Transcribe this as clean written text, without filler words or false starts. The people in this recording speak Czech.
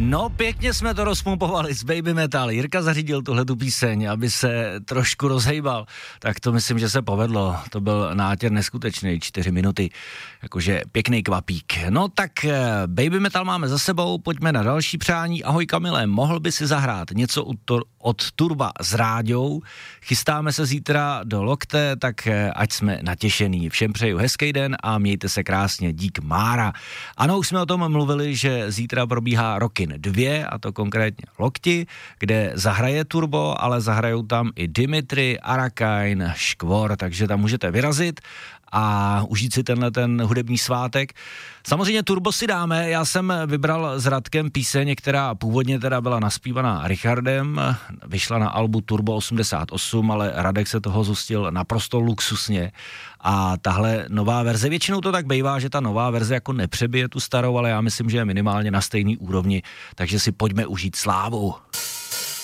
No, pěkně jsme to rozpumpovali s Baby Metal. Jirka zařídil tuhletu píseň, aby se trošku rozhejbal. Tak to myslím, že se povedlo. To byl nátěr neskutečný, 4 minuty. Jakože pěkný kvapík. No tak Baby Metal máme za sebou, pojďme na další přání. Ahoj Kamile, mohl by si zahrát něco od Turba s Ráďou? Chystáme se zítra do Lokte, tak ať jsme natěšený. Všem přeju hezký den a mějte se krásně. Dík Mára. Ano, už jsme o tom mluvili, že zítra probíhá Rockin 2, a to konkrétně Lokti, kde zahraje Turbo, ale zahrajou tam i Dimitri, Arakain, Škvor, takže tam můžete vyrazit a užít si ten hudební svátek. Samozřejmě Turbo si dáme, já jsem vybral s Radkem píseň, která původně teda byla naspívaná Richardem, vyšla na albu Turbo 88, ale Radek se toho zhostil naprosto luxusně a tahle nová verze, většinou to tak bývá, že ta nová verze jako nepřebije tu starou, ale já myslím, že je minimálně na stejný úrovni, takže si pojďme užít slávu.